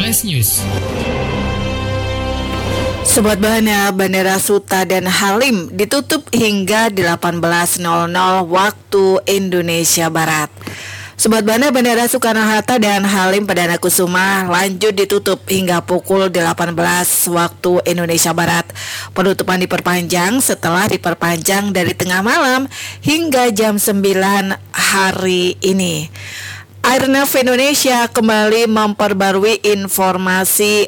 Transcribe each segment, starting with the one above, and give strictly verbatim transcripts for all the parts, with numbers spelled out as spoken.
Flash News. Sobat Bahana, Bandara Suta dan Halim ditutup hingga delapan belas nol nol waktu Indonesia Barat. Sobat Bahana, Bandara Soekarno-Hatta dan Halim Perdana Kusuma lanjut ditutup hingga pukul delapan belas waktu Indonesia Barat. Penutupan diperpanjang setelah diperpanjang dari tengah malam hingga jam sembilan hari ini. Airnav Indonesia kembali memperbarui informasi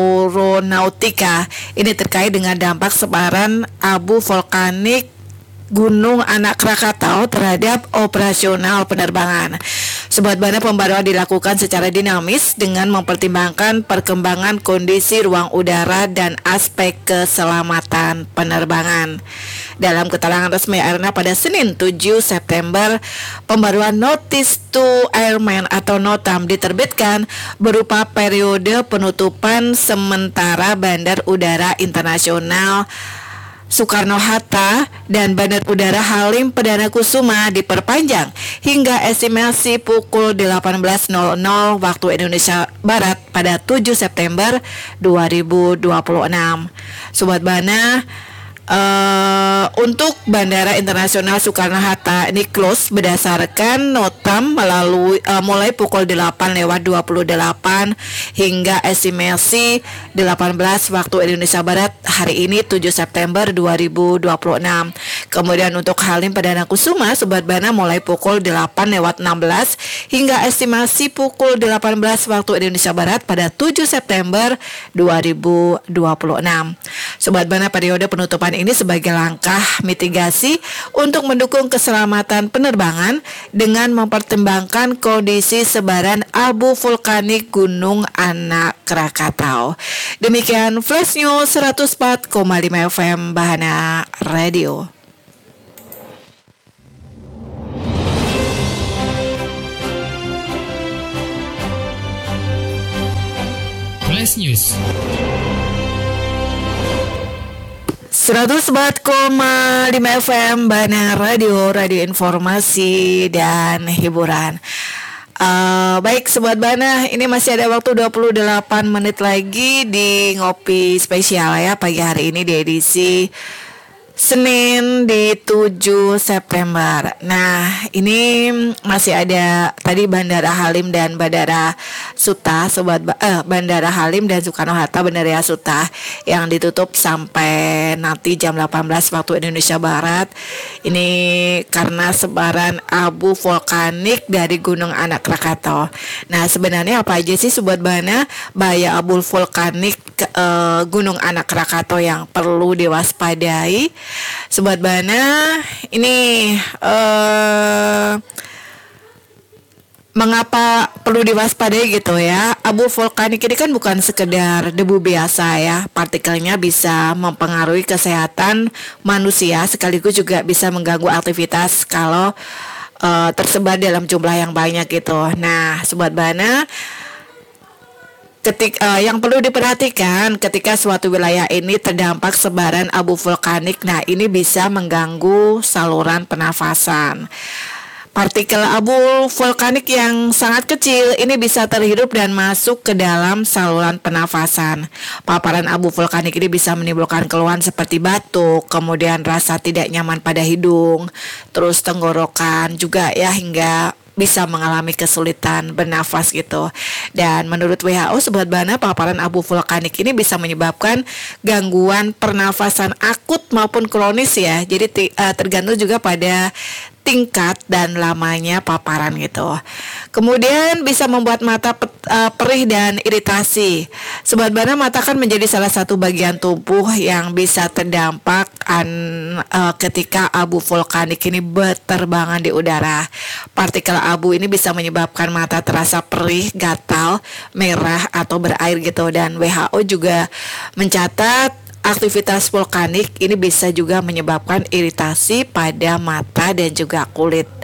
aeronautika. Ini terkait dengan dampak sebaran abu vulkanik Gunung Anak Krakatau terhadap operasional penerbangan. Sobat Bahana, pembaruan dilakukan secara dinamis dengan mempertimbangkan perkembangan kondisi ruang udara dan aspek keselamatan penerbangan. Dalam keterangan resmi Airnav pada Senin tujuh September, pembaruan Notice to Airmen atau NOTAM diterbitkan berupa periode penutupan sementara Bandar Udara Internasional Soekarno-Hatta dan Bandar Udara Halim Perdana Kusuma diperpanjang hingga estimasi pukul delapan belas nol nol waktu Indonesia Barat pada tujuh September dua ribu dua puluh enam. Sobat Bahana, Uh, untuk Bandara Internasional Soekarno-Hatta ini close berdasarkan notam melalui uh, mulai pukul delapan lewat dua puluh delapan hingga estimasi delapan belas waktu Indonesia Barat hari ini tujuh September dua ribu dua puluh enam. Kemudian untuk Halim Perdana Kusuma, Sobat Bahana, mulai pukul delapan lewat enam belas hingga estimasi pukul delapan belas waktu Indonesia Barat pada tujuh September dua ribu dua puluh enam. Sobat Bahana, periode penutupan ini sebagai langkah mitigasi untuk mendukung keselamatan penerbangan dengan mempertimbangkan kondisi sebaran abu vulkanik Gunung Anak Krakatau. Demikian Flash News seratus empat koma lima F M Bahana Radio. Flash News seratus empat koma lima F M Bahana Radio, radio informasi dan hiburan. Uh, baik Sobat Bahana, ini masih ada waktu dua puluh delapan menit lagi di Ngopi Spesial ya pagi hari ini di edisi Senin di tujuh September. Nah, ini masih ada tadi Bandara Halim dan Bandara Suta, Sobat ba- eh, Bandara Halim dan Soekarno-Hatta Bandara Suta yang ditutup sampai nanti jam delapan belas waktu Indonesia Barat. Ini karena sebaran abu vulkanik dari Gunung Anak Krakatau. Nah, sebenarnya apa aja sih Sobat Bahana bahaya abu vulkanik eh, Gunung Anak Krakatau yang perlu diwaspadai? Sobat Bahana, ini uh, mengapa perlu diwaspadai gitu ya? Abu vulkanik ini kan bukan sekedar debu biasa ya. Partikelnya bisa mempengaruhi kesehatan manusia, sekaligus juga bisa mengganggu aktivitas kalau uh, tersebar dalam jumlah yang banyak gitu. Nah, Sobat Bahana, Ketik, uh, yang perlu diperhatikan ketika suatu wilayah ini terdampak sebaran abu vulkanik, nah ini bisa mengganggu saluran pernafasan. Partikel abu vulkanik yang sangat kecil ini bisa terhirup dan masuk ke dalam saluran pernafasan. Paparan abu vulkanik ini bisa menimbulkan keluhan seperti batuk, kemudian rasa tidak nyaman pada hidung, terus tenggorokan juga ya, hingga bisa mengalami kesulitan bernafas gitu. Dan menurut W H O Sobat Bahana, paparan abu vulkanik ini bisa menyebabkan gangguan pernafasan akut maupun kronis ya. Jadi t- uh, tergantung juga pada tingkat dan lamanya paparan gitu. Kemudian bisa membuat mata pet, uh, perih dan iritasi. Sobat Bahana, mata kan menjadi salah satu bagian tubuh yang bisa terdampak an, uh, ketika abu vulkanik ini berterbangan di udara. Partikel abu ini bisa menyebabkan mata terasa perih, gatal, merah atau berair gitu. Dan W H O juga mencatat aktivitas vulkanik ini bisa juga menyebabkan iritasi pada mata dan juga kulit.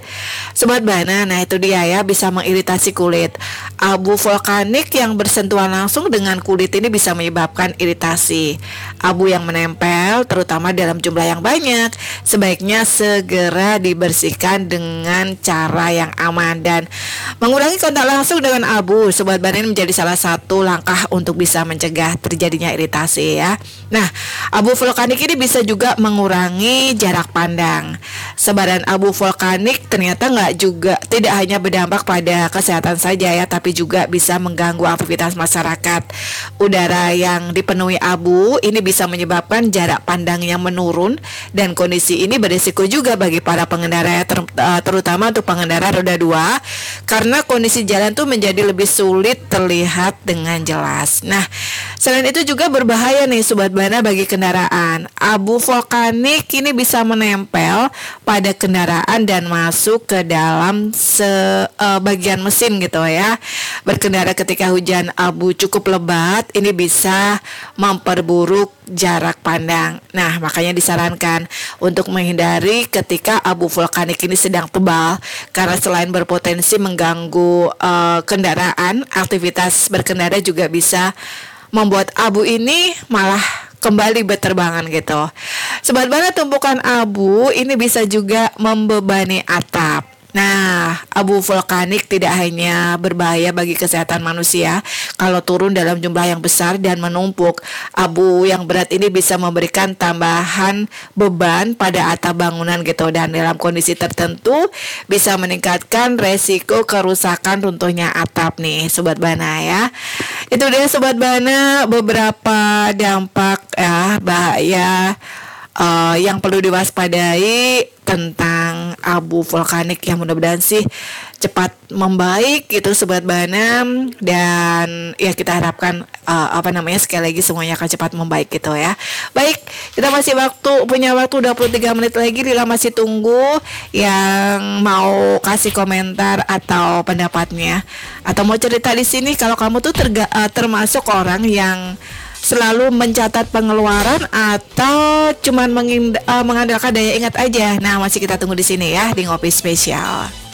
Sobat Bana, nah itu dia ya, bisa mengiritasi kulit. Abu vulkanik yang bersentuhan langsung dengan kulit ini bisa menyebabkan iritasi. Abu yang menempel terutama dalam jumlah yang banyak sebaiknya segera dibersihkan dengan cara yang aman, dan mengurangi kontak langsung dengan abu Sobat Bana ini menjadi salah satu langkah untuk bisa mencegah terjadinya iritasi ya. Nah, abu vulkanik ini bisa juga mengurangi jarak pandang. Sebaran abu vulkanik ternyata nggak juga tidak hanya berdampak pada kesehatan saja ya, tapi juga bisa mengganggu aktivitas masyarakat. Udara yang dipenuhi abu ini bisa menyebabkan jarak pandang yang menurun, dan kondisi ini berisiko juga bagi para pengendara ter, terutama untuk pengendara roda dua, karena kondisi jalan tuh menjadi lebih sulit terlihat dengan jelas. Nah, selain itu juga berbahaya nih Sobat Bana bagi kendaraan. Abu vulkanik ini bisa menempel pada kendaraan dan masuk ke dalam sebagian uh, mesin gitu ya. Berkendara ketika hujan abu cukup lebat ini bisa memperburuk jarak pandang. Nah, makanya disarankan untuk menghindari ketika abu vulkanik ini sedang tebal, karena selain berpotensi mengganggu uh, kendaraan, aktivitas berkendara juga bisa membuat abu ini malah kembali berterbangan gitu. Sobat Bana, tumpukan abu ini bisa juga membebani atap. Nah, abu vulkanik tidak hanya berbahaya bagi kesehatan manusia kalau turun dalam jumlah yang besar dan menumpuk. Abu yang berat ini bisa memberikan tambahan beban pada atap bangunan gitu, dan dalam kondisi tertentu bisa meningkatkan resiko kerusakan runtuhnya atap nih Sobat Bana ya. Itu dia Sobat Bana beberapa dampak ya bahaya uh, yang perlu diwaspadai tentang abu vulkanik, yang mudah-mudahan sih cepat membaik gitu Sobat Bana, dan ya kita harapkan uh, apa namanya sekali lagi semuanya akan cepat membaik gitu ya. Baik, kita masih waktu punya waktu dua puluh tiga menit lagi. Lila masih tunggu yang mau kasih komentar atau pendapatnya atau mau cerita di sini kalau kamu tuh terga, uh, termasuk orang yang selalu mencatat pengeluaran atau cuman mengind- uh, mengandalkan daya ingat aja. Nah, masih kita tunggu di sini ya di Ngopi Spesial.